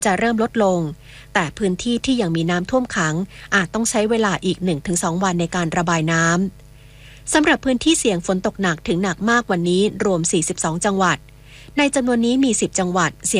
จะเริ่มลดลงแต่พื้นที่ที่ยังมีน้ำท่วมขังอาจต้องใช้เวลาอีก 1-2 วันในการระบายน้ำสำหรับพื้นที่เสี่ยงฝนตกหนักถึงหนักมากวันนี้รวม42จังหวัดในจำนวนนี้มี10จังหวัดเสี่ยง